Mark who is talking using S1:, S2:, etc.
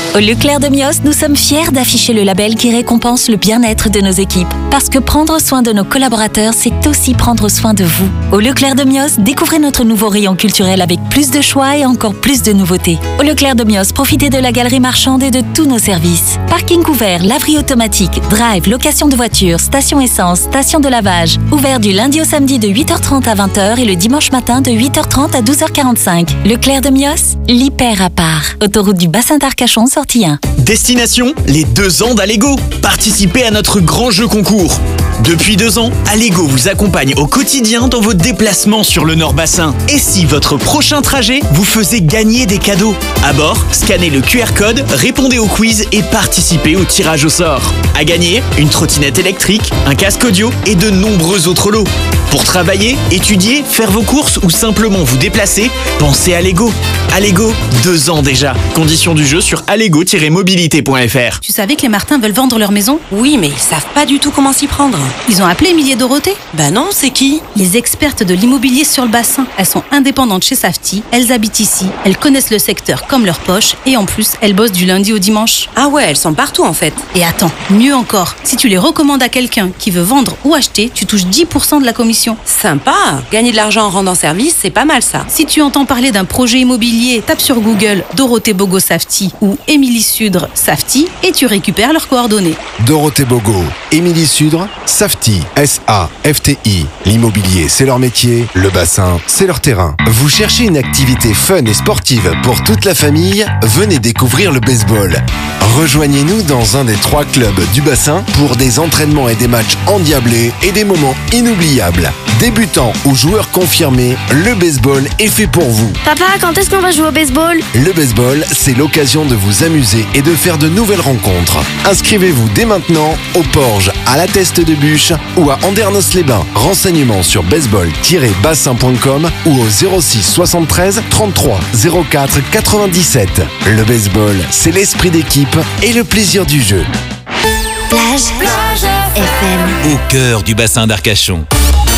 S1: Au Leclerc de Mios, nous sommes fiers d'afficher le label qui récompense le bien-être de nos équipes. Parce que prendre soin de nos collaborateurs, c'est aussi prendre soin de vous. Au Leclerc de Mios, découvrez notre nouveau rayon culturel avec plus de choix et encore plus de nouveautés. Au Leclerc de Mios, profitez de la galerie marchande et de tous nos services. Parking ouvert, laverie automatique, drive, location de voitures, station essence, station de lavage. Ouvert du lundi au samedi de 8h30 à 20h et le dimanche matin de 8h30 à 12h45. Leclerc de Mios, l'hyper à part. Autoroute du bassin d'Arcachon, sortie 1.
S2: Destination, les 2 ans d'Allego. Participez à notre grand jeu concours. Depuis 2 ans, Allego vous accompagne au quotidien dans vos déplacements sur le Nord-Bassin. Et si votre prochain trajet vous faisait gagner des cadeaux? À bord, scannez le QR code, répondez au quiz et participez au tirage au sort. À gagner, une trottinette électrique, un casque audio et de nombreux autres lots. Pour travailler, étudier, faire vos courses ou simplement vous déplacer, pensez Allego. Allego, 2 ans déjà. Conditions du jeu sur allego-mobilité.fr.
S3: Tu savais que les Martins veulent vendre leur maison?
S4: Oui, mais ils savent pas du tout comment s'y prendre.
S3: Ils ont appelé Émilie et Dorothée?
S4: Bah non, c'est qui?
S3: Les expertes de l'immobilier sur le bassin. Elles sont indépendantes chez Safety, elles habitent ici, elles connaissent le secteur comme leur poche et en plus, elles bossent du lundi au dimanche.
S4: Ah ouais, elles sont partout en fait.
S3: Et attends, mieux encore, si tu les recommandes à quelqu'un qui veut vendre ou acheter, tu touches 10% de la commission.
S4: Sympa. Gagner de l'argent en rendant service, c'est pas mal ça.
S3: Si tu entends parler d'un projet immobilier, tape sur Google Dorothée Bogo Safety ou Émilie Sudre Safety et tu récupères leurs coordonnées.
S5: Dorothée Bogo, Émilie Sudre, Safety, S-A-F-T-I. L'immobilier, c'est leur métier, le bassin, c'est leur terrain. Vous cherchez une activité fun et sportive pour toute la famille? Venez découvrir le baseball. Rejoignez-nous dans un des 3 clubs du bassin pour des entraînements et des matchs endiablés et des moments inoubliables. Débutants ou joueurs confirmés, le baseball est fait pour vous.
S6: Papa, quand est-ce qu'on va jouer au baseball?
S5: Le baseball, c'est l'occasion de vous amuser et de faire de nouvelles rencontres. Inscrivez-vous dès maintenant au Porge, à la Teste de Bûche ou à Andernos-les-Bains. Renseignements sur baseball-bassin.com ou au 06 73 33 04 97. Le baseball, c'est l'esprit d'équipe et le plaisir du jeu.
S6: Plage FM.
S7: Au cœur du bassin d'Arcachon.